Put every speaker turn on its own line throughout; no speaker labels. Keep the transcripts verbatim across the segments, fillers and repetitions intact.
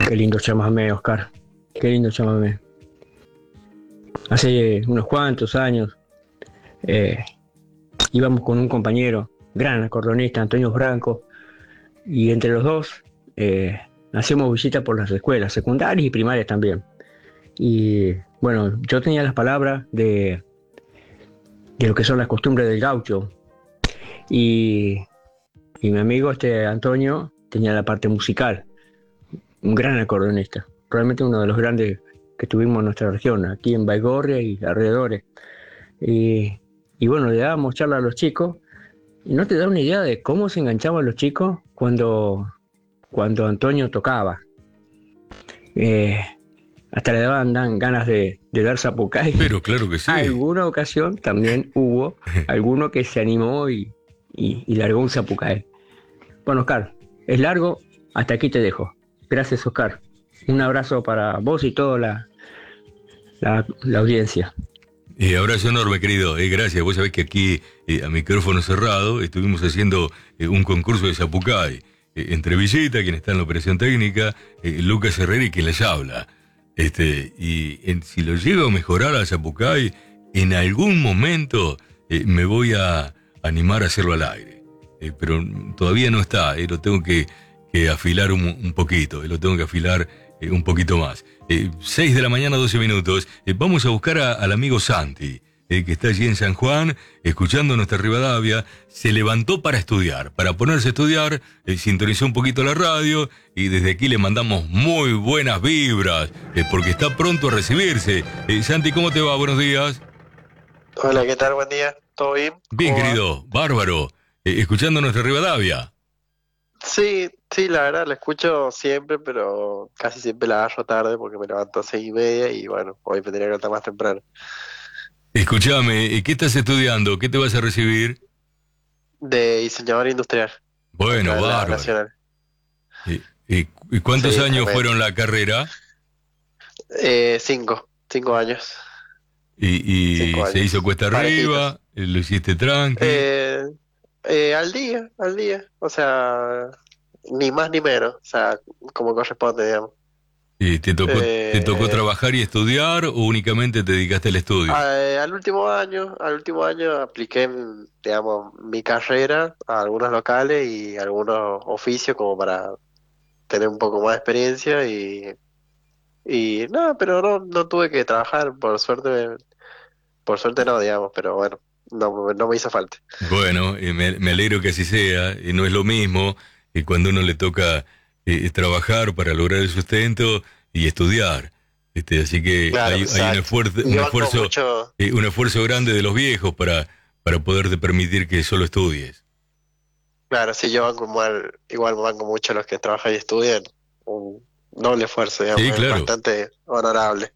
Qué lindo chamamé, Oscar. Qué lindo chamamé. Hace unos cuantos años eh, íbamos con un compañero, gran acordeonista, Antonio Franco, y entre los dos eh, hacíamos visitas por las escuelas, secundarias y primarias también. Y bueno, yo tenía las palabras de, de lo que son las costumbres del gaucho, y, y mi amigo este Antonio tenía la parte musical, un gran acordeonista, realmente uno de los grandes que tuvimos en nuestra región, aquí en Baigorria y alrededores. Y, y bueno, le dábamos charla a los chicos, y no te da una idea de cómo se enganchaban los chicos cuando, cuando Antonio tocaba. Eh, Hasta le daban dan ganas de, de dar zapucay.
Pero claro que sí.
Alguna ocasión también hubo alguno que se animó y, y, y largó un zapucay. Bueno, Oscar, es largo, hasta aquí te dejo. Gracias, Oscar. Un abrazo para vos y toda la, la, la audiencia.
Eh, abrazo enorme, querido. Eh, gracias. Vos sabés que aquí, eh, a micrófono cerrado, estuvimos haciendo eh, un concurso de Zapucay. Eh, entre Villeta, quien está en la operación técnica, eh, Lucas Herrera y quien les habla. Este, y en, si lo llego a mejorar a Zapucay, en algún momento eh, me voy a animar a hacerlo al aire. Eh, pero todavía no está. Eh, lo tengo que, que afilar un, un poquito. Eh, lo tengo que afilar eh, un poquito más. Eh, seis de la mañana, doce minutos. Eh, vamos a buscar a, al amigo Santi, eh, que está allí en San Juan, escuchando nuestra Rivadavia. Se levantó para estudiar, para ponerse a estudiar, eh, sintonizó un poquito la radio y desde aquí le mandamos muy buenas vibras, eh, porque está pronto a recibirse. Eh, Santi, ¿cómo te va? Buenos días.
Hola, ¿qué tal? Buen día. ¿Todo bien?
Bien,
¿Cómo va?
querido, bárbaro. Eh, escuchando nuestra Rivadavia.
Sí, sí, la verdad, la escucho siempre, pero casi siempre la agarro tarde porque me levanto a seis y media y bueno, hoy me tenía que levantar más temprano.
Escuchame, ¿qué estás estudiando? ¿Qué te vas a recibir?
De diseñador industrial,
Bueno,
acá en la
bárbaro.
Nacional.
Eh, eh, ¿Y cuántos
Sí,
años
tremendo.
fueron la carrera?
Eh, cinco, cinco años.
Y, y
Cinco
se
años.
hizo cuesta
Parejitos.
arriba, eh, lo hiciste tranqui.
Eh, eh, al día, al día. O sea, ni más ni menos. O sea, como corresponde, digamos.
¿Y te tocó, te tocó
Eh,
trabajar y estudiar o únicamente te dedicaste al estudio?
a- al último año, al último año apliqué, mm, digamos, mi carrera a algunos locales y algunos oficios como para tener un poco más de experiencia y, y nada, pero no, no tuve que trabajar, por suerte, por suerte no, digamos, pero bueno, no, no me hizo falta.
Bueno, eh, me, me alegro que así sea. Y no es lo mismo que cuando uno le toca eh, trabajar para lograr el sustento y estudiar. Este, así que
Claro,
hay, hay un
exacto.
esfuerzo,
Y
un
banco
esfuerzo,
mucho,
eh, un esfuerzo grande de los viejos para, para poderte permitir que solo estudies.
claro, sí, yo banco igual, igual banco mucho a los que trabajan y estudian, un doble esfuerzo,
Sí,
digamos, es
claro.
bastante honorable,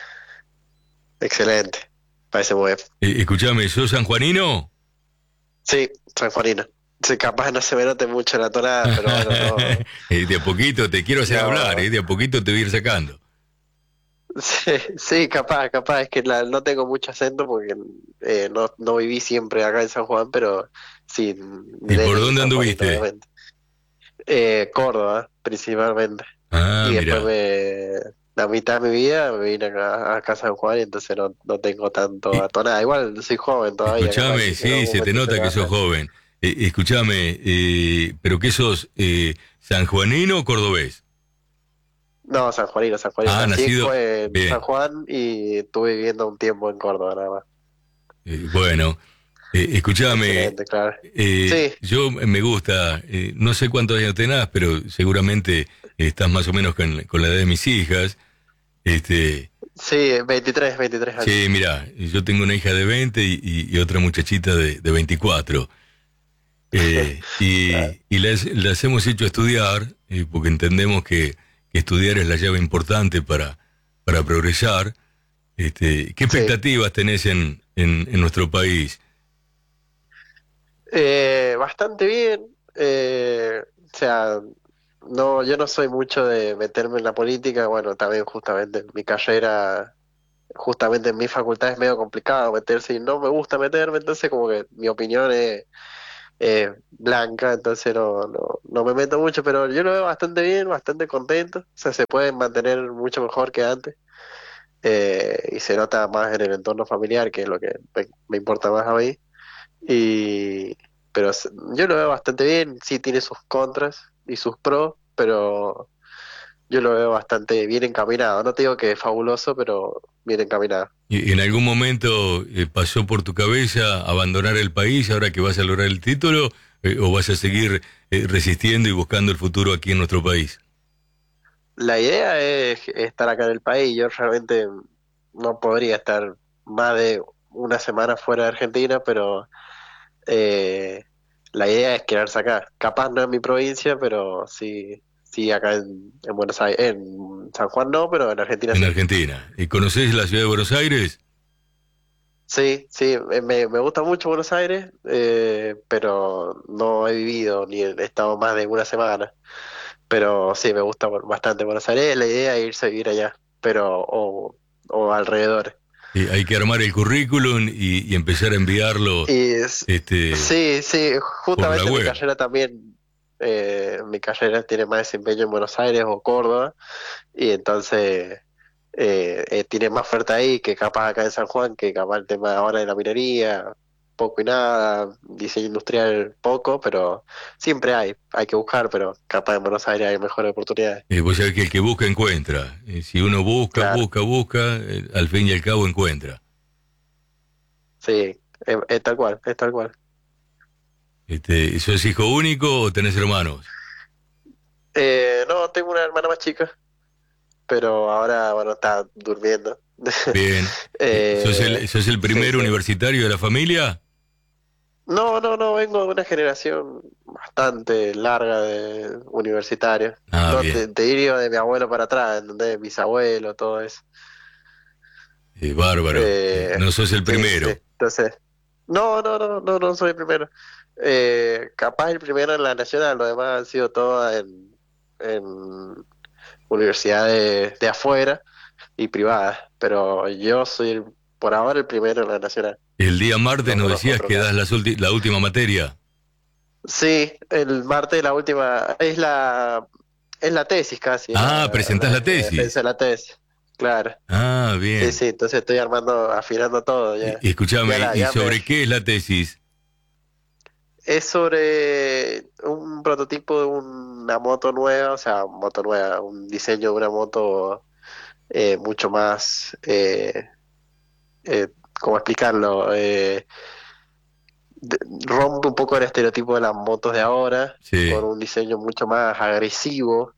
excelente, parece muy bien.
Eh, escuchame, ¿sos sanjuanino?
Sí, San Juanino. Sí, capaz no se me note mucho la tonada, pero bueno, no,
Eh, de a poquito te quiero hacer hablar, eh,
no.
de a poquito te voy a ir sacando.
Sí, sí, capaz, capaz, es que la- no tengo mucho acento porque eh, no, no viví siempre acá en San Juan, pero sí,
¿Y
de
por
ley
dónde
San Juanino,
anduviste?
obviamente. Eh, Córdoba, principalmente.
Ah,
Y después
mira.
me, la mitad de mi vida me vine acá, acá a San Juan y entonces no, no tengo tanto
Y,
atonada. Igual soy joven todavía, capaz
escuchame,
que en
sí,
algún
se te
momento se me
nota que sos
baja.
joven. Eh, escuchame, eh, ¿pero qué sos? Eh, ¿sanjuanino o cordobés?
No, San Juanino, San Juanino.
Ah,
Nací en,
nacido.
Co- en San
Bien.
Juan y estuve viviendo un tiempo en Córdoba, nada más.
Eh, bueno, eh, escuchame,
Excelente, claro.
eh,
Sí,
yo me gusta, eh, no sé cuántos años tenés, pero seguramente estás más o menos con, con la edad de mis hijas. Este,
sí, veintitrés, veintitrés años.
sí, mira, yo tengo una hija de veinte y, y- y otra muchachita de, de veinticuatro. Eh,
Claro.
y y las, las hemos hecho estudiar, eh, porque entendemos que, que estudiar es la llave importante para, para progresar. Este, ¿qué
Sí.
expectativas tenés en, en, en nuestro país?
Eh, bastante bien. Eh, o sea, no, yo no soy mucho de meterme en la política. Bueno, también justamente en mi carrera, justamente en mi facultad es medio complicado meterse y no me gusta meterme, entonces como que mi opinión es eh, blanca, entonces no, no, no me meto mucho, pero yo lo veo bastante bien, bastante contento, o sea, se pueden mantener mucho mejor que antes, eh, y se nota más en el entorno familiar, que es lo que me, me importa más a mí, y, pero s- yo lo veo bastante bien, sí tiene sus contras y sus pros, pero yo lo veo bastante bien encaminado, no te digo que es fabuloso, pero bien encaminado.
¿Y en algún momento eh, pasó por tu cabeza abandonar el país ahora que vas a lograr el título? Eh, ¿o vas a seguir eh, resistiendo y buscando el futuro aquí en nuestro país?
La idea es estar acá en el país. Yo realmente no podría estar más de una semana fuera de Argentina, pero eh, la idea es quedarse acá. Capaz no en mi provincia, pero sí, sí acá en, en Buenos Aires, en San Juan no, pero en Argentina
En
sí.
Argentina. ¿Y conocés la ciudad de Buenos Aires?
Sí, sí, me, me me gusta mucho Buenos Aires, eh, pero no he vivido ni he estado más de una semana. Pero sí, me gusta bastante Buenos Aires. La idea es irse a vivir allá, pero o, o alrededor.
Eh, hay que armar el currículum y, y empezar a enviarlo
Y es-
este,
sí, sí,
por la
justamente mi
web.
carrera también, eh, mi carrera tiene más desempeño en Buenos Aires o Córdoba, y entonces eh, eh, tiene más oferta ahí que capaz acá en San Juan, que capaz el tema ahora de la minería, poco y nada, diseño industrial poco, pero siempre hay, hay que buscar, pero capaz en Buenos Aires hay mejores oportunidades.
Eh, vos sabés que el que busca encuentra. Eh, si uno busca,
Claro,
busca, busca, eh, al fin y al cabo encuentra.
sí, es, es tal cual, es tal cual.
Este, ¿sos hijo único o tenés hermanos?
Eh, no, tengo una hermana más chica, pero ahora, bueno, está durmiendo.
Bien. Eh, ¿sos
Eh,
el, sos el
sí,
primer
sí.
universitario de la familia?
No, no, no, vengo de una generación bastante larga de universitarios.
Ah,
No,
bien.
te, te diría de mi abuelo para atrás, de mis abuelos, todo eso.
Eh, bárbaro. Eh,
Eh,
no sos el
sí, sí, sí.
primero.
Entonces, no, no, no, no, no soy el primero. Eh, capaz el primero en la nacional, los demás han sido todas en, en universidades de afuera y privadas, pero yo soy el- por ahora el primero en la nacional.
El día martes
No
nos
conozco
decías
otro
que das
caso.
las ulti- la última materia.
Sí, el martes la última es la es la tesis casi, es
Ah,
la,
presentás
la,
la
la defensa
tesis.
de la tesis. Claro.
Ah,
Sí,
bien.
sí, entonces estoy armando, afinando todo ya.
Y, y escúchame,
Ya la,
¿y
ya me
sobre qué es la tesis?
es sobre un prototipo de una moto nueva, o sea, moto nueva, un diseño de una moto eh, mucho más eh, eh, ¿cómo explicarlo? Eh, de- rompe un poco el estereotipo de las motos de ahora, con
Sí,
un diseño mucho más agresivo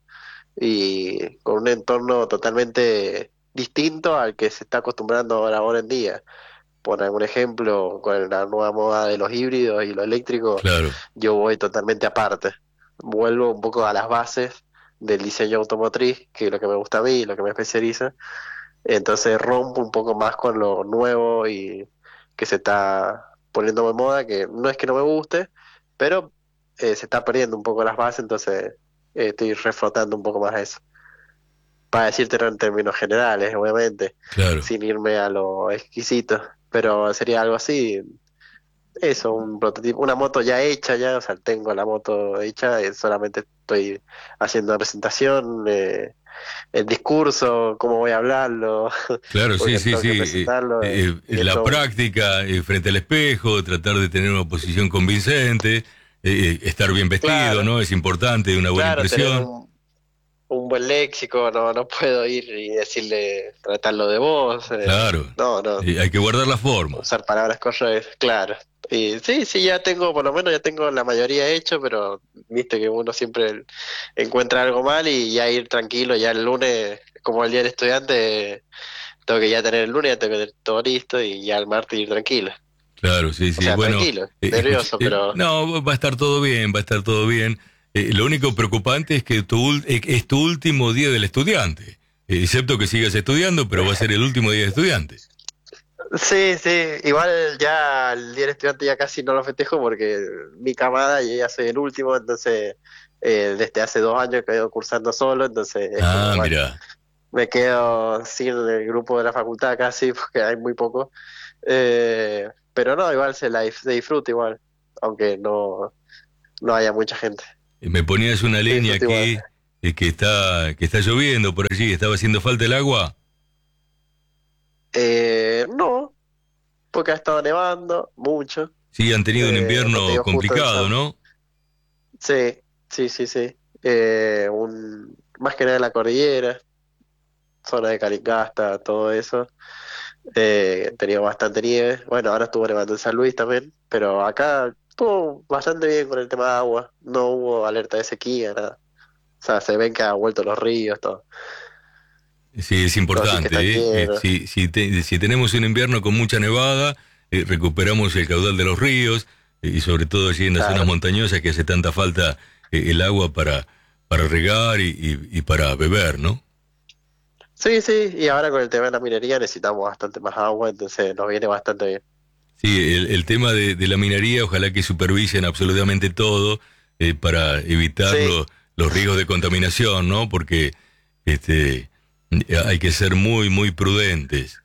y con un entorno totalmente distinto al que se está acostumbrando ahora, ahora en día. Por algún ejemplo, con la nueva moda de los híbridos y lo eléctrico,
claro.
yo voy totalmente aparte. Vuelvo un poco a las bases del diseño automotriz, que es lo que me gusta a mí, lo que me especializa. Entonces rompo un poco más con lo nuevo y que se está poniendo de moda, que no es que no me guste, pero eh, se está perdiendo un poco las bases, entonces eh, estoy reflotando un poco más eso. Para decirte en términos generales, obviamente,
Claro.
sin irme a lo exquisito, pero sería algo así, eso, un prototipo, una moto ya hecha, ya, o sea, tengo la moto hecha, eh, solamente estoy haciendo la presentación, eh, el discurso, cómo voy a hablarlo,
Claro, sí,
porque
sí,
tengo
sí.
que
Eh,
presentarlo, eh,
eh,
y
eh, la
eso,
práctica eh, frente al espejo, tratar de tener una posición convincente, eh, eh, estar bien vestido,
claro,
¿no? Es importante, una buena
claro, tener
impresión.
un, un buen léxico, no, no puedo ir y decirle, tratarlo de vos, eh,
Claro.
no, no,
Eh, hay que guardar la forma.
usar palabras correctas, claro. Y sí, sí, ya tengo, por lo menos ya tengo la mayoría hecho, pero viste que uno siempre encuentra algo mal y ya ir tranquilo, ya el lunes, como el día del estudiante, tengo que ya tener el lunes, ya tengo que tener todo listo y ya el martes ir tranquilo.
Claro, sí,
O
sí.
sea,
Bueno,
tranquilo,
eh, escuch-
nervioso,
eh,
pero
no, va a estar todo bien, va a estar todo bien. Eh, lo único preocupante es que tu, ul- eh, es tu último día del estudiante. Eh, excepto que sigas estudiando, pero va a ser el último día de estudiante.
sí, sí, igual ya el día del estudiante ya casi no lo festejo porque mi camada yo ya soy el último, entonces eh, desde hace dos años que he ido cursando solo, entonces es como,
Ah,
bueno,
mira,
me quedo sin el grupo de la facultad casi porque hay muy poco. Eh, pero no, igual se la dif- se disfruta igual, aunque no. no haya mucha gente.
Me ponías una leña
Eso te iba a
aquí,
decir.
eh, que está, que está lloviendo por allí, ¿estaba haciendo falta el agua?
Eh, no, porque ha estado nevando mucho.
Sí, han tenido un
Eh, como te
invierno
digo, justo en
complicado,
San...
¿no?
Sí, sí, sí, sí. Eh, un... Más que nada en la cordillera, zona de Calingasta, todo eso. Eh, tenía bastante nieve. Bueno, ahora estuvo nevando en San Luis también, pero acá estuvo bastante bien con el tema de agua. No hubo alerta de sequía, nada. O sea, se ven que ha vuelto los ríos, todo.
Sí, es
Todo sí que está
importante, ¿eh? Eh,
lleno.
si, si, te- si tenemos un invierno con mucha nevada, eh, recuperamos el caudal de los ríos, eh, y sobre todo allí en las zonas
Claro.
montañosas que hace tanta falta eh, el agua para, para regar y, y- y para beber, ¿no?
Sí, sí, y ahora con el tema de la minería necesitamos bastante más agua, entonces nos viene bastante bien.
Sí, el, el tema de, de la minería, ojalá que supervisen absolutamente todo, eh, para evitar
Sí,
lo- los riesgos de contaminación, ¿no? Porque este, hay que ser muy, muy prudentes.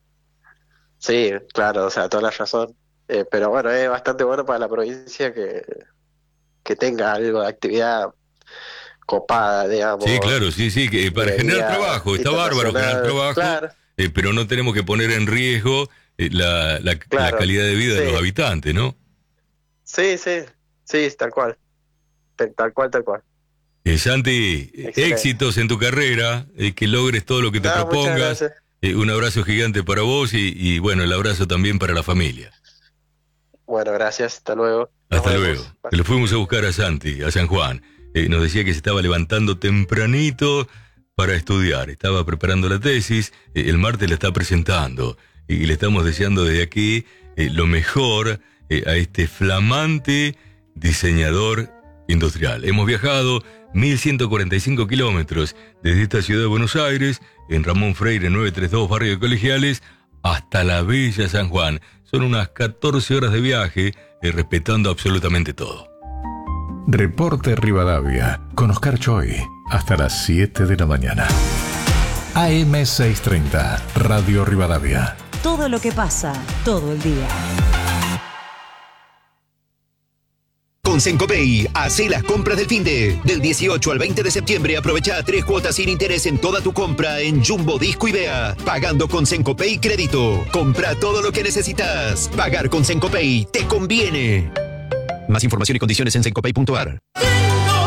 sí, claro, o sea, toda la razón. Eh, pero bueno, es bastante bueno para la provincia que, que tenga algo de actividad copada,
Sí,
digamos,
claro, sí, sí, que para generar
minería
trabajo, está bárbaro generar
internacional.
trabajo,
Claro,
eh, pero no tenemos que poner en riesgo eh, la, la, la
claro,
calidad de vida de los
sí,
habitantes, ¿no?
sí, sí, sí, tal cual, tal tal cual, tal cual.
Eh, Santi, eh,
Excelente.
éxitos en tu carrera, eh, que logres todo lo que te
Nada, muchas
propongas.
gracias.
Eh, un abrazo gigante para vos y, y bueno, el abrazo también para la familia.
Bueno, gracias, hasta luego. Nos
Hasta luego.
vemos.
Lo fuimos a buscar a Santi, a San Juan. Eh, nos decía que se estaba levantando tempranito para estudiar. Estaba preparando la tesis. Eh, el martes la está presentando. Y, y le estamos deseando desde aquí eh, lo mejor eh, a este flamante diseñador industrial. Hemos viajado mil ciento cuarenta y cinco kilómetros desde esta ciudad de Buenos Aires, en Ramón Freire novecientos treinta y dos, barrio de Colegiales, hasta la bella San Juan. Son unas catorce horas de viaje, eh, respetando absolutamente todo.
Reporte Rivadavia, con Oscar Choi, hasta las siete de la mañana. A M seiscientos treinta, Radio Rivadavia.
Todo lo que pasa, todo el día.
Con Sencopay, hace las compras del finde. Del dieciocho al veinte de septiembre, aprovecha tres cuotas sin interés en toda tu compra en Jumbo, Disco y Bea. Pagando con Sencopay Crédito. Compra todo lo que necesitas. Pagar con Sencopay te conviene. Más información y condiciones en sencopay punto a r.